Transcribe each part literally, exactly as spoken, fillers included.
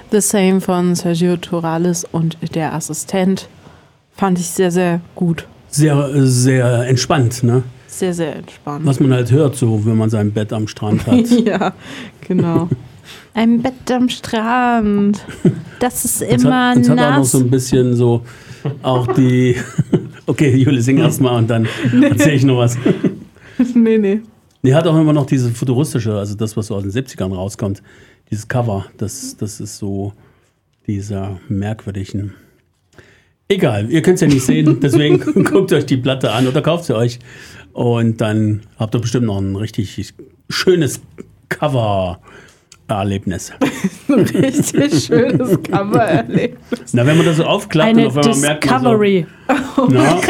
The Same von Sergio Torales und der Assistent fand ich sehr, sehr gut. Sehr, sehr entspannt, ne? Sehr, sehr entspannt. Was man halt hört, so, wenn man sein Bett am Strand hat. Ja, genau. Ein Bett am Strand. Das ist immer nass. Jetzt hat auch noch so nass. ein bisschen so auch die... Okay, Jule, sing erst mal und dann nee. erzähl ich noch was. Nee, nee. Die hat auch immer noch diese futuristische, also das, was so aus den siebzigern rauskommt, dieses Cover, das, das ist so dieser merkwürdigen... Egal, ihr könnt es ja nicht sehen, deswegen guckt euch die Platte an oder kauft sie euch und dann habt ihr bestimmt noch ein richtig schönes Cover-Erlebnis. Ein richtig schönes Cover-Erlebnis. Na, wenn man das so aufklappt Eine und auf einmal merkt man so, Discovery. Oh na,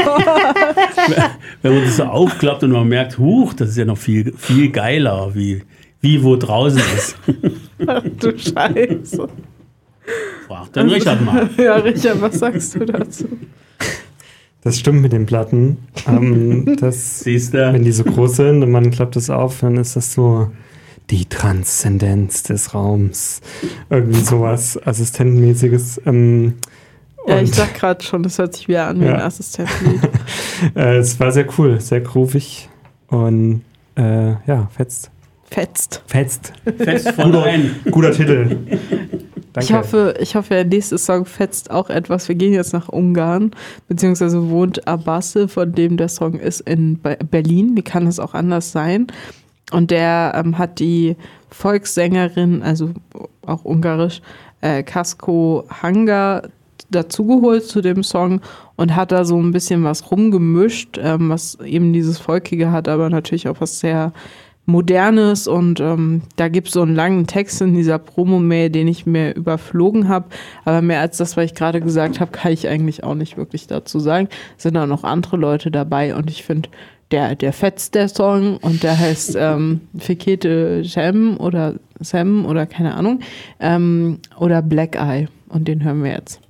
wenn man das so aufklappt und man merkt, huch, das ist ja noch viel, viel geiler, wie, wie wo draußen ist. Ach du Scheiße. Frag den Richard mal. Ja, Richard, was sagst du dazu? Das stimmt mit den Platten. Ähm, das, Siehste? wenn die so groß sind und man klappt das auf, dann ist das so die Transzendenz des Raums. Irgendwie sowas Assistentenmäßiges. Ähm, ja, ich sag gerade schon, das hört sich wieder an wie ja. ein Assistentenlied. äh, es war sehr cool, sehr groovig und äh, ja, fetzt. Fetzt. Fetzt. Fest von rein. Guter Titel. Danke. Ich hoffe, ich hoffe, der nächste Song fetzt auch etwas. Wir gehen jetzt nach Ungarn, beziehungsweise wohnt Abasse, von dem der Song ist, in Berlin. Wie kann das auch anders sein? Und der ähm, hat die Volkssängerin, also auch ungarisch, äh, Kasko Hanga dazugeholt zu dem Song und hat da so ein bisschen was rumgemischt, ähm, was eben dieses Volkige hat, aber natürlich auch was sehr Modernes und ähm, da gibt es so einen langen Text in dieser Promo-Mail, den ich mir überflogen habe, aber mehr als das, was ich gerade gesagt habe, kann ich eigentlich auch nicht wirklich dazu sagen. Es sind auch noch andere Leute dabei und ich finde, der, der fetzt der Song und der heißt ähm, Fikete Sam oder Sam oder keine Ahnung ähm, oder Black Eye und den hören wir jetzt.